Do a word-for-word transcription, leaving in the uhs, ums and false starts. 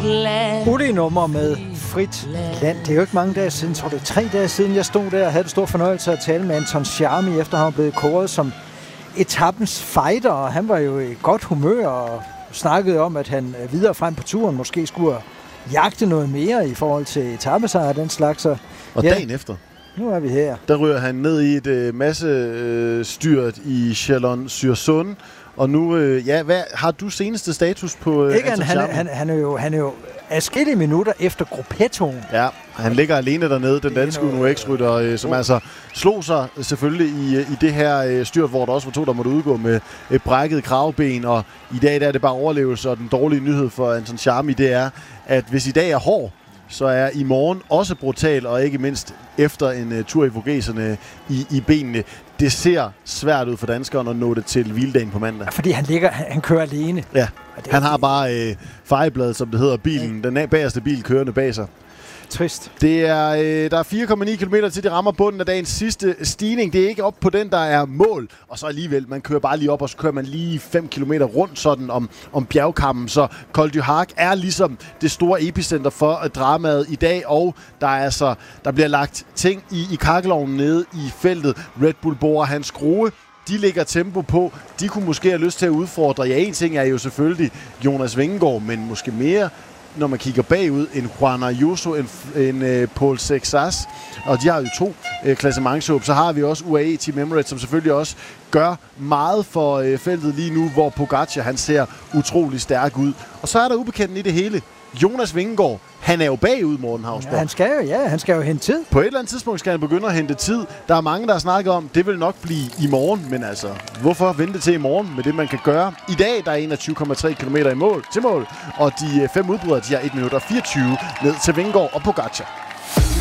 Ulige nummer med Frit Land. Det er jo ikke mange dage siden, tror det er tre dage siden, jeg stod der og havde det stor fornøjelse at tale med Anton Schermi, efter han var blevet kåret som etapens fighter, og han var jo i godt humør og snakkede om, at han videre frem på turen måske skulle jagte noget mere i forhold til etapesejr og den slags. Og ja, dagen efter, nu er vi her. Der ryger han ned i et øh, masse øh, styrt i Chalon-sur-Saône. Og nu, øh, ja, hvad har du seneste status på øh, Ikke, Anton han, Schermi? han, han, er jo, han er jo adskillige minutter efter gruppettoen. Ja, han ligger alene dernede, den danske U N X-rytter, øh, som oh. altså slog sig selvfølgelig i, i det her øh, styrt, hvor der også var to, der måtte udgå med et brækket kravben. Og i dag der er det bare overlevelse, og den dårlige nyhed for Anton Schermi, det er, at hvis i dag er hård, så er i morgen også brutal, og ikke mindst efter en uh, tur i Vogeserne i, i benene. Det ser svært ud for danskeren at nå det til hviledagen på mandag. Fordi han ligger, han, han kører alene. Ja, han har bare øh, fejebladet, som det hedder, bilen, den bagerste bil kørende bag sig. Trist. Det er, øh, der er fire komma ni kilometer til de rammer bunden af dagens sidste stigning. Det er ikke op på den, der er mål. Og så alligevel, man kører bare lige op, og så kører man lige fem kilometer rundt sådan om, om bjergkammen. Så Col du Hac er ligesom det store epicenter for dramaet i dag. Og der er altså, der bliver lagt ting i, i kakkelovnen nede i feltet. Red Bull Bora, Hans Grohe, de lægger tempo på. De kunne måske have lyst til at udfordre. Ja, en ting er jo selvfølgelig Jonas Vingegaard, men måske mere, når man kigger bagud, en Juan Ayuso, en, en uh, Paul Sexas, og de har jo to uh, klassementshåb. Så har vi også U A E Team Emirates, som selvfølgelig også gør meget for uh, feltet lige nu, hvor Pogacar, han ser utrolig stærk ud. Og så er der ubekendten i det hele. Jonas Vingegaard, han er jo bagud, Morten Hausborg. Ja, han skal jo, ja, han skal jo hente tid. På et eller andet tidspunkt skal han begynde at hente tid. Der er mange, der har snakket om, det vil nok blive i morgen, men altså, hvorfor vente til i morgen med det, man kan gøre? I dag, der er enogtyve komma tre kilometer i mål, til mål, og de fem udbrydere, de har et minut og fireogtyve ned til Vingegaard og Pogacar.